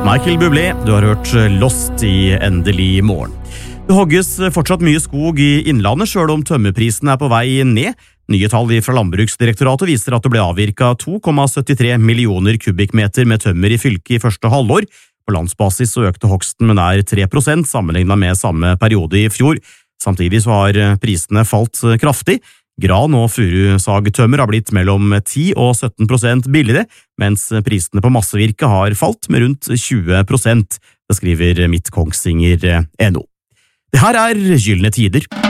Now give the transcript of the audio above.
Michael Bublé, du har hørt Lost i Endelig morgen. Det hogges fortsatt mye skog i innlandet, selv om tømmerprisen på vei ned. Nye tall fra Landbruksdirektoratet viser at det ble avvirket 2,73 millioner kubikkmeter med tømmer i fylket i første halvår. På landsbasis så økte hogsten med nær 3% sammenlignet med samme periode i fjor. Samtidig så har prisene falt kraftig. Gran- og furusagtømmer har blitt mellom 10 og 17% billigere, mens prisene på massevirke har falt med rundt 20%, det skriver Midt Kongsvinger NO. Det her Gyldne tider.